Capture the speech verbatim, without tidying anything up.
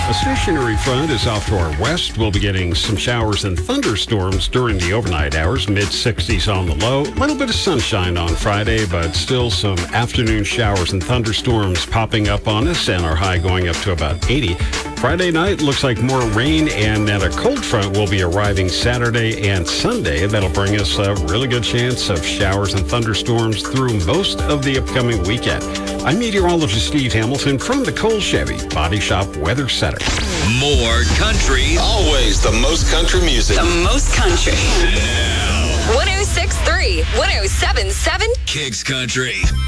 A stationary front is off to our west. We'll be getting some showers and thunderstorms during the overnight hours, mid sixties on the low. A little bit of sunshine on Friday, but still some afternoon showers and thunderstorms popping up on us, and our high going up to about eighty. Friday night looks like more rain, and then a cold front will be arriving Saturday and Sunday. That'll bring us a really good chance of showers and thunderstorms through most of the upcoming weekend. I'm meteorologist Steve Hamilton from the Cole Chevy Body Shop Weather Center. More country. Always the most country music. The most country. Now. one oh six point three, one oh seven point seven Kicks Country.